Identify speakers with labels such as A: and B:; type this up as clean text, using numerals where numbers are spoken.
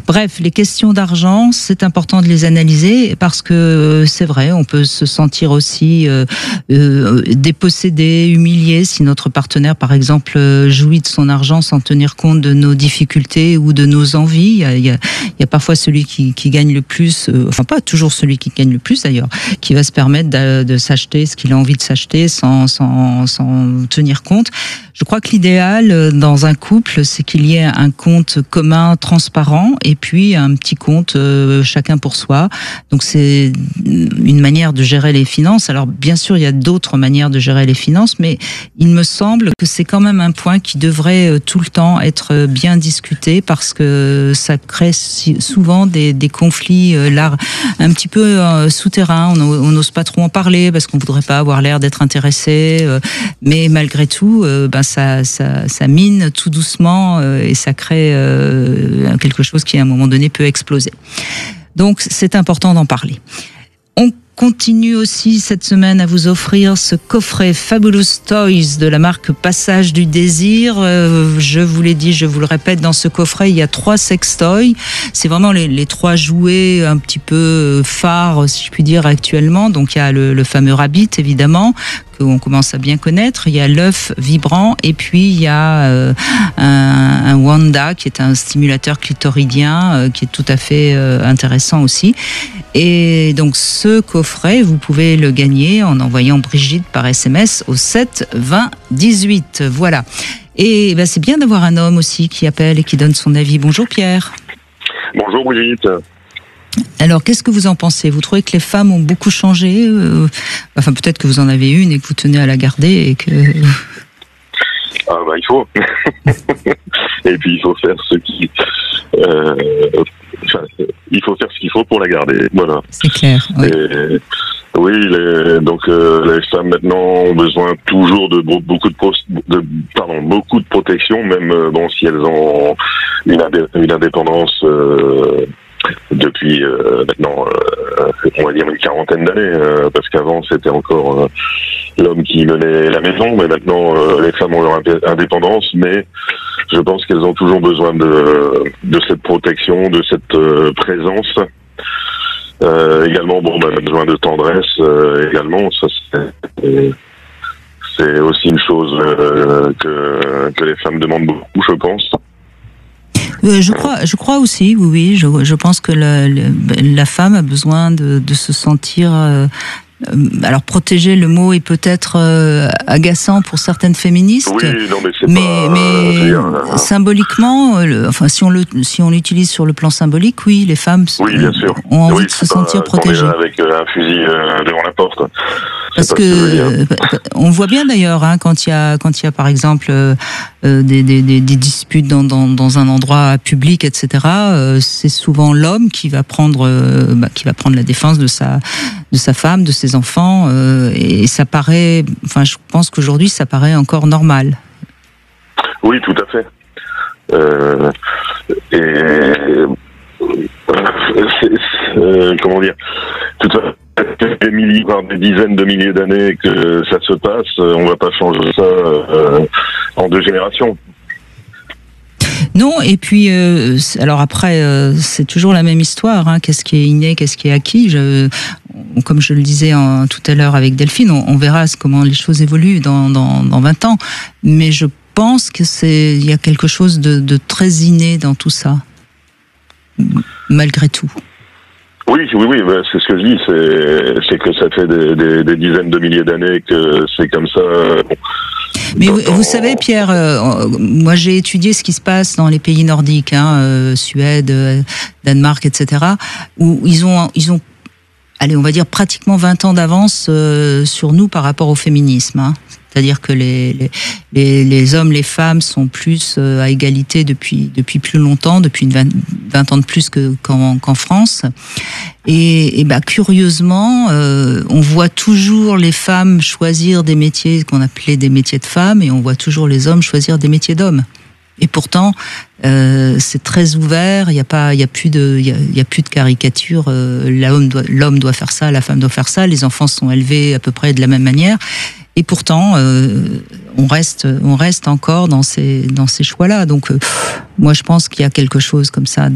A: Bref, les questions d'argent, c'est important de les analyser parce que c'est vrai, on peut se sentir aussi dépossédé, humilié si notre partenaire, par exemple, jouit de son argent sans tenir compte de nos difficultés ou de nos envies. Il y a parfois celui qui gagne le plus, enfin pas toujours celui qui gagne le plus d'ailleurs, qui va se permettre de s'acheter ce qu'il a envie de s'acheter sans tenir compte. Je crois que l'idéal dans un couple, c'est qu'il y ait un compte commun, transparent, et puis un petit compte chacun pour soi. Donc c'est une manière de gérer les finances. Alors bien sûr, il y a d'autres manières de gérer les finances, mais il me semble que c'est quand même un point qui devrait tout le temps être bien discuté parce que ça crée souvent des conflits là un petit peu souterrains. On n'ose pas trop en parler parce qu'on voudrait pas avoir l'air d'être intéressé, mais malgré tout, ça mine tout doucement et ça crée quelque chose qui à un moment donné peut exploser. Donc c'est important d'en parler. On continue aussi cette semaine à vous offrir ce coffret Fabulous Toys de la marque Passage du Désir. Je vous l'ai dit, je vous le répète, dans ce coffret, il y a 3 sextoys. C'est vraiment les 3 jouets un petit peu phares, si je puis dire, actuellement. Donc il y a le fameux Rabbit, évidemment, qu'on commence à bien connaître. Il y a l'œuf vibrant et puis il y a un Wanda qui est un stimulateur clitoridien qui est tout à fait intéressant aussi. Et donc ce coffret, vous pouvez le gagner en envoyant Brigitte par SMS au 7 20 18. Voilà. Et ben, c'est bien d'avoir un homme aussi qui appelle et qui donne son avis. Bonjour Pierre.
B: Bonjour Brigitte.
A: Alors, qu'est-ce que vous en pensez ? Vous trouvez que les femmes ont beaucoup changé ? Enfin, peut-être que vous en avez une et que vous tenez à la garder et que...
B: Ah bah il faut. Et puis il faut faire ce qui... il faut faire ce qu'il faut pour la garder. Voilà.
A: C'est clair. Oui.
B: Oui, donc les femmes maintenant ont besoin toujours de beaucoup de protection, même si elles ont une indépendance depuis maintenant, on va dire une quarantaine d'années, parce qu'avant c'était encore l'homme qui menait la maison, mais maintenant les femmes ont leur indépendance, mais je pense qu'elles ont toujours besoin de cette protection, de cette présence. Également, besoin de tendresse, également, ça c'est aussi une chose que les femmes demandent beaucoup, je pense.
A: Je crois aussi, oui. Je pense que la femme a besoin de se sentir... alors protéger, le mot est peut-être agaçant pour certaines féministes.
B: Oui, non, mais
A: symboliquement, si on l'utilise sur le plan symbolique, oui, les femmes ont envie de se sentir protégées.
B: Avec un fusil devant la porte.
A: Parce que on voit bien d'ailleurs quand il y a par exemple des disputes dans un endroit public, etc. C'est souvent l'homme qui va prendre la défense de sa femme, de ses enfants, et ça paraît. Enfin, je pense qu'aujourd'hui ça paraît encore normal.
B: Oui, tout à fait. Comment dire, des milliers, voire des dizaines de milliers d'années que ça se passe, on va pas changer ça en 2 générations.
A: Non, et puis alors après c'est toujours la même histoire, hein. Qu'est-ce qui est inné, qu'est-ce qui est acquis. Comme je le disais tout à l'heure avec Delphine, on verra comment les choses évoluent dans 20 ans, mais je pense que il y a quelque chose de très inné dans tout ça, malgré tout.
B: Oui, c'est ce que je dis, c'est que ça fait des dizaines de milliers d'années que c'est comme ça.
A: Mais vous savez, Pierre, moi j'ai étudié ce qui se passe dans les pays nordiques, Suède, Danemark, etc., où ils ont, allez, on va dire pratiquement 20 ans d'avance sur nous par rapport au féminisme. Hein. C'est-à-dire que les hommes, les femmes sont plus à égalité depuis plus longtemps, depuis 20 ans de plus qu'en France. Et curieusement, on voit toujours les femmes choisir des métiers qu'on appelait des métiers de femmes, et on voit toujours les hommes choisir des métiers d'hommes. Et pourtant, c'est très ouvert. Il y a plus de caricature. L'homme doit faire ça, la femme doit faire ça. Les enfants sont élevés à peu près de la même manière. Et pourtant, on reste encore dans ces choix-là. Donc, moi, je pense qu'il y a quelque chose comme ça